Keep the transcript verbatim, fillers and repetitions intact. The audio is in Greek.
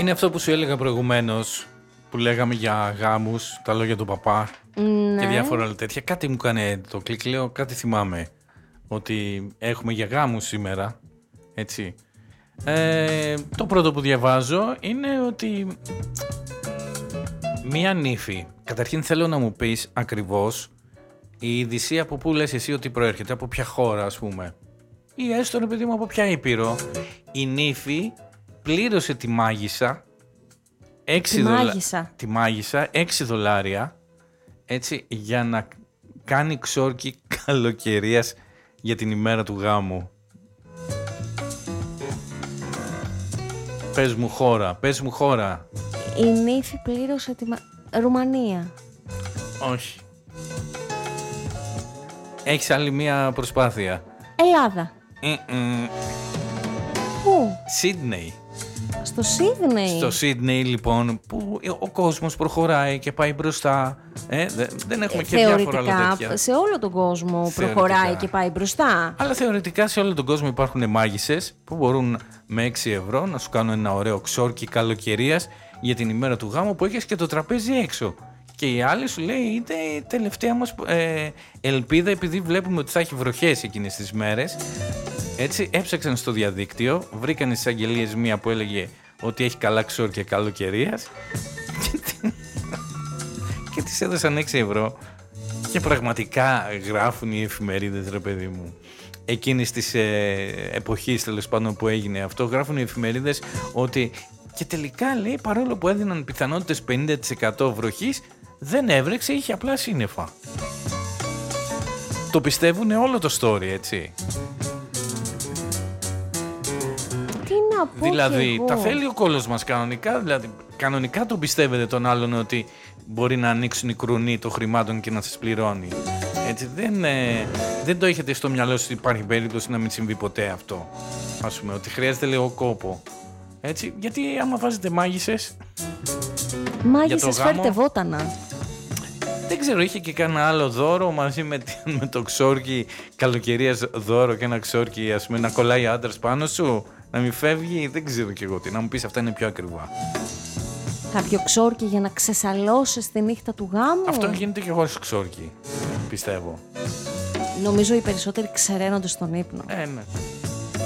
Είναι αυτό που σου έλεγα προηγουμένως, που λέγαμε για γάμους, τα λόγια του παπά, ναι, και διάφορα άλλα τέτοια. Κάτι μου κάνει το κλικ, λέω, κάτι θυμάμαι. Ότι έχουμε για γάμους σήμερα, έτσι. Ε, το πρώτο που διαβάζω είναι ότι μία νύφη, καταρχήν θέλω να μου πεις ακριβώς η είδηση από πού λες εσύ ότι προέρχεται, από ποια χώρα ας πούμε, ή έστω ρε παιδί μου από ποια ήπειρο. Η νύφη πλήρωσε τη μάγισσα έξι τη, δολα... μάγισσα. τη μάγισσα έξι δολάρια, έτσι, για να κάνει ξόρκι καλοκαιρίας για την ημέρα του γάμου. Πες μου χώρα, πες μου χώρα. Η νύφη πλήρωσε τη... Ρουμανία. Όχι. Έχεις άλλη μία προσπάθεια. Ελλάδα. Mm-mm. Πού? Σίδνεϊ. Στο Σίδνεϊ. Στο Σίδνεϊ λοιπόν, που ο κόσμος προχωράει και πάει μπροστά. Ε, δεν έχουμε ε, και διάφορα άλλα τέτοια. Σε όλο τον κόσμο προχωράει και πάει μπροστά. Αλλά θεωρητικά σε όλο τον κόσμο υπάρχουν μάγισσες που μπορούν με έξι ευρώ να σου κάνουν ένα ωραίο ξόρκι καλοκαιρίας για την ημέρα του γάμου που έχεις και το τραπέζι έξω. Και η άλλη σου λέει είναι η τελευταία μας ε, ελπίδα, επειδή βλέπουμε ότι θα έχει βροχές εκείνες τις μέρες. Έτσι έψαξαν στο διαδίκτυο, βρήκαν στις αγγελίες μία που έλεγε ότι έχει καλά ξόρκια καλοκαιρίας και της έδωσαν έξι ευρώ. Και πραγματικά γράφουν οι εφημερίδες, ρε παιδί μου, εκείνης της ε, εποχής τέλος πάντων που έγινε αυτό, γράφουν οι εφημερίδες ότι και τελικά λέει παρόλο που έδιναν πιθανότητες πενήντα τοις εκατό βροχής, δεν έβρεξε, είχε απλά σύννεφα. Το πιστεύουν όλο το story, έτσι. Τι να πω. Δηλαδή, τα θέλει ο κόλος μας κανονικά, δηλαδή κανονικά τον πιστεύετε τον άλλον ότι μπορεί να ανοίξουν οι κρουνοί των χρημάτων και να σας πληρώνει. Έτσι, δεν, ε, δεν το έχετε στο μυαλό σας ότι υπάρχει περίπτωση να μην συμβεί ποτέ αυτό. Ας πούμε, ότι χρειάζεται λίγο κόπο. Έτσι, γιατί άμα βάζετε μάγισσες. Μάγισσες φέρτε βότανα. Δεν ξέρω, είχε και κανένα άλλο δώρο μαζί με, με το ξόρκι καλοκαιρίας δώρο και ένα ξόρκι, ας πούμε, να κολλάει άντρας πάνω σου, να μην φεύγει, δεν ξέρω κι εγώ τι, να μου πεις αυτά είναι πιο ακριβά. Κάποιο ξόρκι για να ξεσαλώσεις τη νύχτα του γάμου. Αυτό γίνεται και χωρίς ξόρκι, πιστεύω. Νομίζω οι περισσότεροι ξεραίνονται στον ύπνο. Ε, ναι.